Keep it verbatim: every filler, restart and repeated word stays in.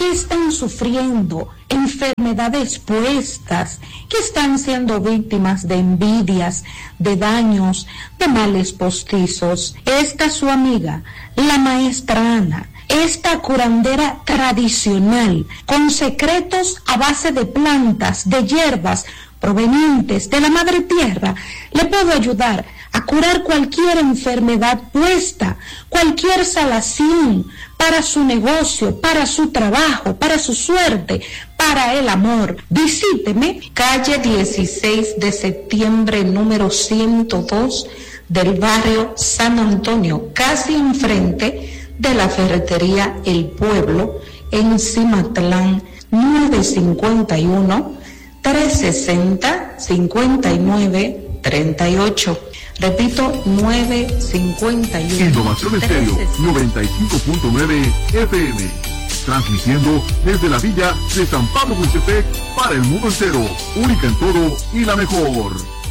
que están sufriendo enfermedades puestas, que están siendo víctimas de envidias, de daños, de males postizos. Esta su amiga, la maestra Ana, esta curandera tradicional, con secretos a base de plantas, de hierbas provenientes de la madre tierra, le puedo ayudar a curar cualquier enfermedad puesta, cualquier salazón para su negocio, para su trabajo, para su suerte, para el amor. Visíteme, calle dieciséis de septiembre, número ciento dos, del barrio San Antonio, casi enfrente de la ferretería El Pueblo, en Cimatlán, nueve cinco uno, tres sesenta, cincuenta y nueve, treinta y ocho. Repito, nueve cinco uno. Innovación Estéreo noventa y cinco punto nueve F M. Transmitiendo desde la villa de San Pablo Huitepec para el mundo entero. Única en todo y la mejor.